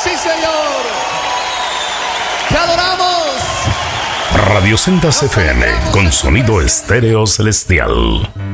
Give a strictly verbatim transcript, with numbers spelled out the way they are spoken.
Sí, señor. Te adoramos. Radio Sendas F M con sonido estéreo celestial.